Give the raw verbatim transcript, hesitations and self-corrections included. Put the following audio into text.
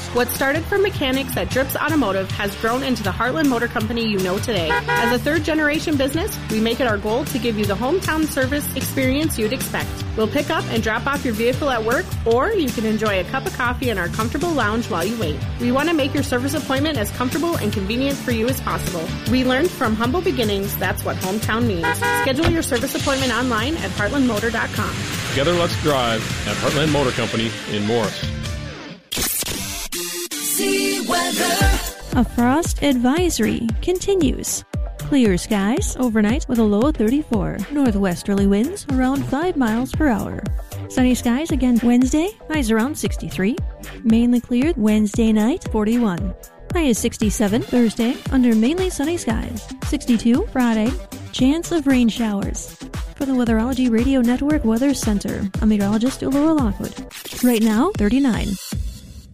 What started from mechanics at Drips Automotive has grown into the Heartland Motor Company you know today. As a third-generation business, we make it our goal to give you the hometown service experience you'd expect. We'll pick up and drop off your vehicle at work, or you can enjoy a cup of coffee in our comfortable lounge while you wait. We want to make your service appointment as comfortable and convenient for you as possible. We learned from humble beginnings, that's what hometown means. Schedule your service appointment online at heartland motor dot com. Together, let's drive at Heartland Motor Company in Morris. Z Weather. A frost advisory continues. Clear skies overnight with a low of thirty-four. Northwesterly winds around five miles per hour. Sunny skies again Wednesday, highs around sixty-three. Mainly clear Wednesday night, forty-one. High is sixty-seven Thursday under mainly sunny skies. sixty-two Friday, chance of rain showers. For the Weatherology Radio Network Weather Center, I'm meteorologist Laura Lockwood. Right now, thirty-nine.